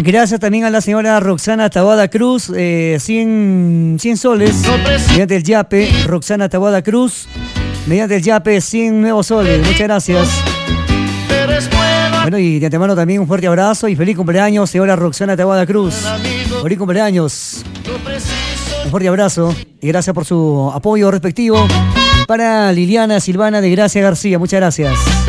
Gracias también a la señora Roxana Taboada Cruz, 100 soles mediante el Yape. Roxana Taboada Cruz, mediante el Yape, 100 nuevos soles. Muchas gracias. Bueno, y de antemano también un fuerte abrazo y feliz cumpleaños, señora Roxana Taboada Cruz. Feliz cumpleaños. Un fuerte abrazo y gracias por su apoyo respectivo para Liliana Silvana de Gracia García. Muchas gracias.